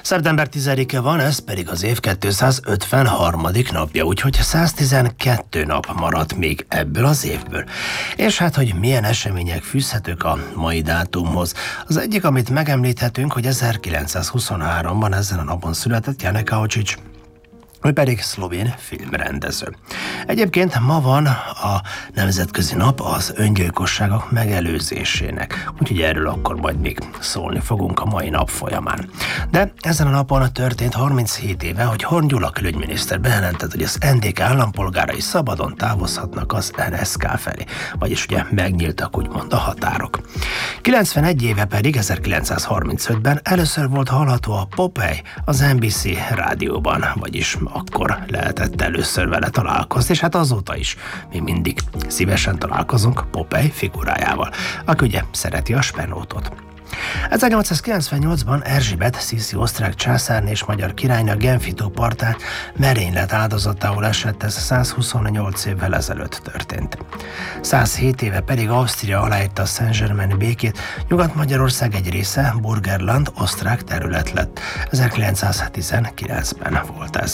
Szeptember 10-e van, ez pedig az év 253. napja, úgyhogy 112 nap maradt még ebből az évből. És hát, hogy milyen események fűzhetők a mai dátumhoz. Az egyik, amit megemlíthetünk, hogy 1923-ban ezen a napon született Ján Kaučić, ő pedig szlovén filmrendező. Egyébként ma van a nemzetközi nap az öngyilkosságok megelőzésének, úgyhogy erről akkor majd még szólni fogunk a mai nap folyamán. De ezen a napon történt 37 éve, hogy Horn Gyula külügyminiszter bejelentett, hogy az NDK állampolgárai szabadon távozhatnak az NSZK felé, vagyis ugye megnyíltak úgymond a határok. 91 éve pedig 1935-ben először volt hallható a Popeye az NBC rádióban, vagyis akkor lehetett először vele találkozni, és hát azóta is mi mindig szívesen találkozunk Popeye figurájával, aki ugye szereti a spenótot. 1898-ban Erzsébet sziszi osztrák császárné és magyar királynő Genfi tó partán merénylet áldozatául esett, ez 128 évvel ezelőtt történt. 107 éve pedig Ausztria aláírta a Saint-Germaini békét, Nyugat-Magyarország egy része, Burgenland, osztrák terület lett. 1919-ben volt ez.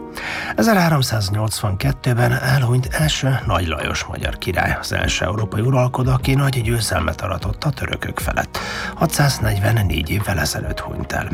1382-ben elhunyt első Nagy Lajos magyar király, az első európai uralkodó, aki nagy győzelmet aratott a törökök felett. 644 évvel ezelőtt hunyt el.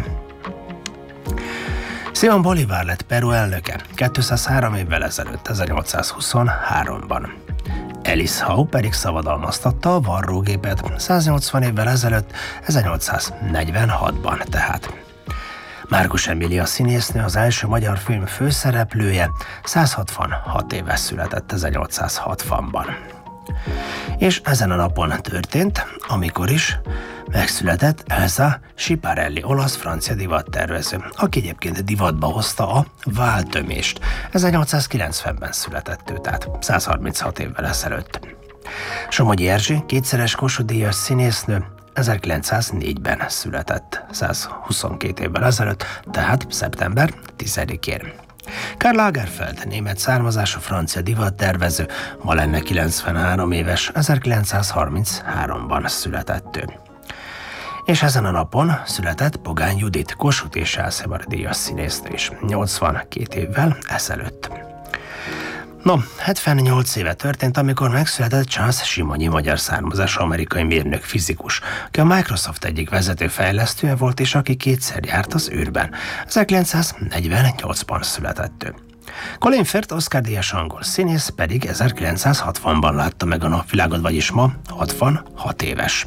Simón Bolívar lett Peru elnöke 203 évvel ezelőtt, 1823-ban. Alice Howe pedig szabadalmaztatta a varrógépet 180 évvel ezelőtt, 1846-ban tehát. Márkus Emília színésznő, az első magyar film főszereplője, 166 éves született 1860-ban. És ezen a napon történt, amikor is megszületett Elsa Schiaparelli, olasz-francia divattervező, aki egyébként divatba hozta a váltömést. 1890-ben született ő, tehát 136 évvel ezelőtt. Somogyi Erzsi, kétszeres Kossuth-díjas színésznő, 1904-ben született, 122 évvel ezelőtt, tehát szeptember 10-én. Karl Lagerfeld, német származású francia divattervező, ma lenne 93 éves, 1933-ban született ő. És ezen a napon született Pogány Judit, Kossuth és Elszemarry-díjas színésznő is, 82 évvel ezelőtt. No, 78 éve történt, amikor megszületett Charles Simonyi, magyar származású amerikai mérnök fizikus, aki a Microsoft egyik vezető fejlesztője volt, és aki kétszer járt az űrben. 1948-ban született ő. Colin Firth, Oscar-díjas angol színész, pedig 1960-ban látta meg a napvilágot, vagyis ma 66 éves.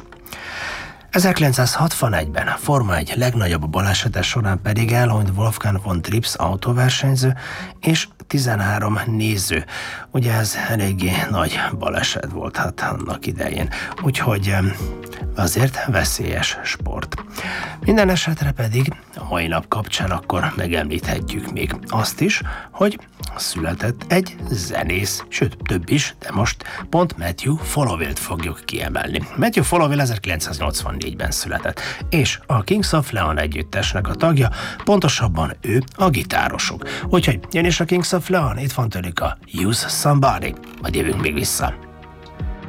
1961-ben a Forma 1 legnagyobb balesete során pedig elhunyt Wolfgang von Trips autóversenyző és 13 néző. Ugye ez eléggé nagy baleset volt hát annak idején, úgyhogy azért veszélyes sport. Minden esetre pedig a mai nap kapcsán akkor megemlíthetjük még azt is, hogy született egy zenész, sőt több is, de most pont Matthew Followillt fogjuk kiemelni. Matthew Followil 1984-ben született, és a Kings of Leon együttesnek a tagja, pontosabban ő a gitárosuk. Úgyhogy jön is a Kings of Leon, itt van tőlük a Use Somebody, majd jövünk még vissza.